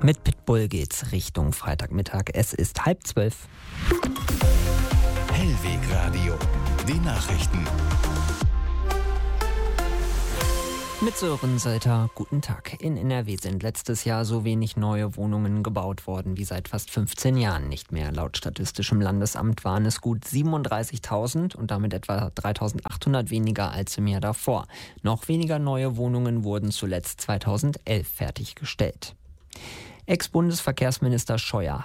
Mit Pitbull geht's Richtung Freitagmittag. Es ist 11:30. Hellweg Radio, die Nachrichten. Mit Sören Selter, guten Tag. In NRW sind letztes Jahr so wenig neue Wohnungen gebaut worden wie seit fast 15 Jahren nicht mehr. Laut Statistischem Landesamt waren es gut 37.000 und damit etwa 3.800 weniger als im Jahr davor. Noch weniger neue Wohnungen wurden zuletzt 2011 fertiggestellt. Ex-Bundesverkehrsminister Scheuer